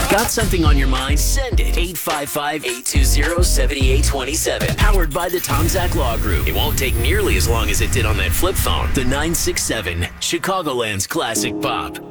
Got something on your mind? Send it. 855-820-7827. Powered by the Tom Zach Law Group. It won't take nearly as long as it did on that flip phone. The 967, Chicagoland's classic pop.